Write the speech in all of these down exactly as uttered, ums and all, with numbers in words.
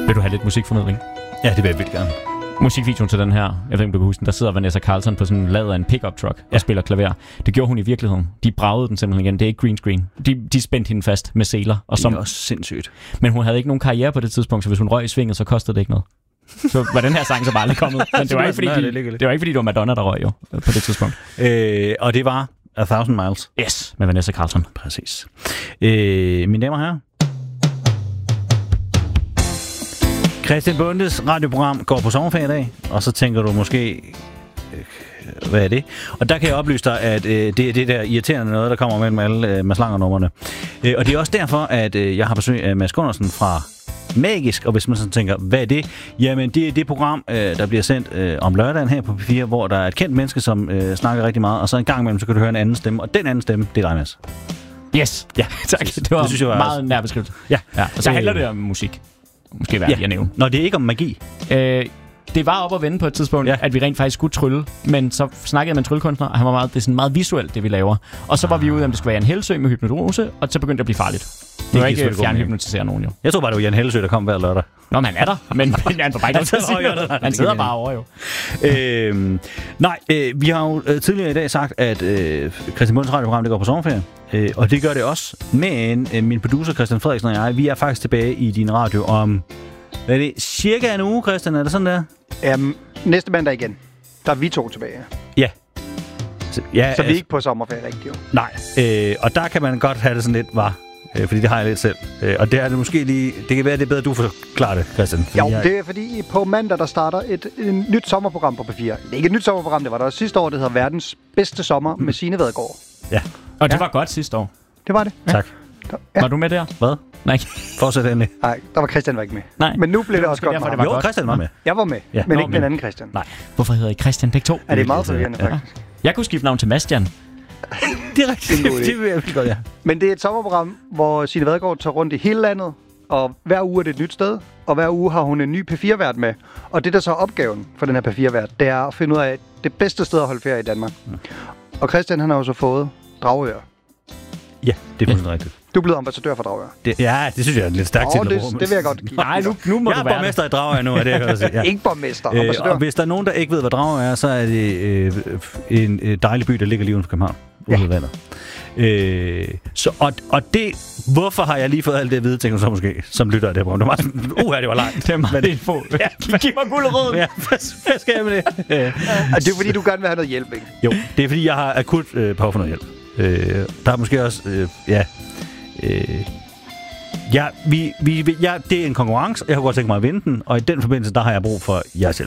Vil du have lidt musikformidling? Ja, det vil jeg virkelig gerne. Musikvideoen til den her, jeg ved ikke, om du kan huske den, der sidder Vanessa Carlton på sådan en lader af en pickup truck og ja. spiller klaver. Det gjorde hun i virkeligheden. De bragede den simpelthen igen. Det er ikke green screen. De, de spændte hende fast med seler. Og det er som, også sindssygt. Men hun havde ikke nogen karriere på det tidspunkt, så hvis hun røg i svinget, så kostede det ikke noget. Så var den her sang så bare aldrig kommet. Men det var ikke, fordi, de, det var ikke, fordi det var Madonna, der røg jo på det tidspunkt. Øh, og det var A Thousand Miles. Yes, med Vanessa Carlton. Præcis. Øh, mine damer og herrer. Christian Bondes radioprogram går på sommerferie i dag, og så tænker du måske, øh, hvad er det? Og der kan jeg oplyse dig, at øh, det er det der irriterende noget, der kommer mellem alle øh, Mads-Langer-numrene. Øh, og det er også derfor, at øh, jeg har besøg af Mads Gundersen fra Magisk, og hvis man sådan tænker, hvad er det? Jamen, det er det program, øh, der bliver sendt øh, om lørdagen her på P fire, hvor der er et kendt menneske, som øh, snakker rigtig meget, og så en gang imellem, så kan du høre en anden stemme, og den anden stemme, det er dig, Mads. Yes. Ja, tak. Det var, det synes jeg var meget også nær beskrevet. Ja. Ja. Og så handler det om musik. Måske værd, ja. Jeg nævner. Nå, det er ikke om magi. Øh, det var op at vende på et tidspunkt, ja. At vi rent faktisk skulle trylle, men så snakkede jeg med en tryllekunstner, og han var meget, det er sådan meget visuelt, det vi laver. Og så var ah. vi ude, om det skulle være en Hellesø med hypnose, og så begyndte det at blive farligt. Det, det var ikke fjernhypnotisere nogen jo. Jeg tror bare, det var Jan Hellesø, der kom hver lørdag. Nå, men han er der, men han får bare ikke noget til Han sidder bare over jo. øhm, nej, øh, vi har jo øh, tidligere i dag sagt, at øh, Christian Bondes radioprogram, det går på sommerferie. Øh, og det gør det også. Men øh, min producer Christian Frederiksen og jeg, vi er faktisk tilbage i din radio om... Hvad er det? Cirka en uge, Christian? Er det sådan der? Um, næste mandag igen. Der er vi to tilbage. Ja. Så, ja, så vi er ikke på sommerferie rigtigt jo. Nej. Øh, og der kan man godt have det sådan lidt, var. Øh, fordi det har jeg lidt selv. Øh, og det er det måske lige... Det kan være, det er bedre, du forklarer det, Christian. Jo, jeg... det er fordi på mandag, der starter et, et nyt sommerprogram på P fire. Det er ikke et nyt sommerprogram, det var der sidste år. Det hedder Verdens Bedste Sommer med Signe Vadgaard. Ja. Og det ja. var godt sidste år. Det var det. Ja. Tak. Ja. Var du med der? Hvad? Nej. Fortsæt endelig. Nej, der var Christian var ikke med. Nej. Men nu blev det, det også godt derfor, med det var Jo, godt. Christian var med. Jeg var med, ja. men Nå, ikke men... den anden Christian. Nej. Hvorfor hedder I Christian begge to? Er det meget forvirrende, ja. faktisk? Jeg kunne skifte navn til Mastian. Det er rigtigt. Det vil jeg godt, ja. Men det er et sommerprogram, hvor Signe Vadgaard tager rundt i hele landet, og hver uge er det et nyt sted, og hver uge har hun en ny P fire-vært med. Og det, der så er opgaven for den her P fire-vært, det er at finde ud af det bedste sted at holde ferie i Danmark. Ja. Og Christian, han har jo så fået Dragør. Ja, det er fuldstændig rigtigt. Du er blevet ambassadør for Dragør. Det, ja, det synes jeg er lidt stærkt til. Oh, det, det vil jeg godt give. Nej, nu, nu må jeg du er være borgmester i Dragør nu, er det, jeg kan sige. Ja. Ikke borgmester, ambassadør. Øh, og hvis der er nogen, der ikke ved, hvad Dragør er, så er det øh, en øh, dejlig by, der ligger lige uden for København. Ude ved vandet. Øh, så, og, og det, hvorfor har jeg lige fået alt det at vide, tænker du så måske, som lytter af det program. Det var sådan, uha, det var langt. Det er meget info. Ja, giv mig gulerøden. Ja, hvad skal jeg med det? Ja. Og det er fordi, du gerne vil have noget hjælp, ikke? Jo, det er fordi, jeg har akut øh, behov for noget hjælp. Øh, der er måske også, øh, ja... Øh, ja, vi, vi, ja, det er en konkurrence, jeg har godt tænkt mig at vinde den, og i den forbindelse, der har jeg brug for jer selv.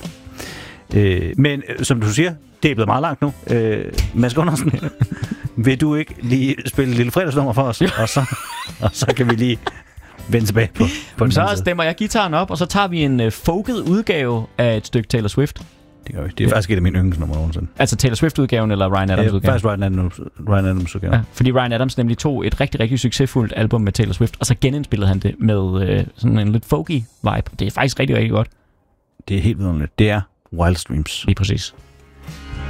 Øh, men øh, som du siger, det er blevet meget langt nu. Øh, Mads Gundersen, vil du ikke lige spille et lille fredagsnummer for os, og så, og så kan vi lige vende tilbage på, på den så stemmer jeg gitaren op, og så tager vi en uh, folket udgave af et stykke Taylor Swift. Det gør vi. Det er ja. faktisk et af mine yndlingsnummer nogensinde. Altså Taylor Swift-udgaven eller Ryan Adams-udgaven? Ja, faktisk Ryan Adams, Ryan Adams-udgaven. Ja, fordi Ryan Adams nemlig tog et rigtig, rigtig succesfuldt album med Taylor Swift, og så genindspillede han det med øh, sådan en lidt folky vibe. Det er faktisk rigtig, rigtig godt. Det er helt vidunderligt. Det er Wild Streams. Lige præcis.